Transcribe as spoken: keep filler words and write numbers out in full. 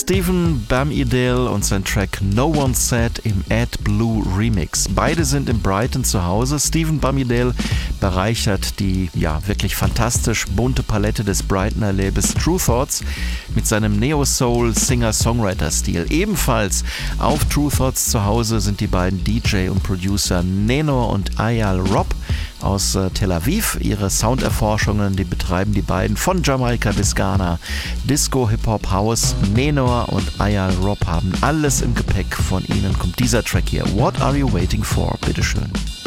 Stephen Bamidale und sein Track No One Said im Ad Blue Remix. Beide sind in Brighton zu Hause. Stephen Bamidale bereichert die ja wirklich fantastisch bunte Palette des Brightoner Labels Tru Thoughts mit seinem Neo-Soul-Singer-Songwriter-Stil. Ebenfalls auf Tru Thoughts zu Hause sind die beiden D J und Producer Nenor und Ayal Rob aus äh, Tel Aviv. Ihre Sounderforschungen, die betreiben die beiden von Jamaika bis Ghana. Disco, Hip-Hop, House. Nenor und Ayal Rob haben alles im Gepäck. Von ihnen kommt dieser Track hier. What Are You Waiting For? Bitteschön.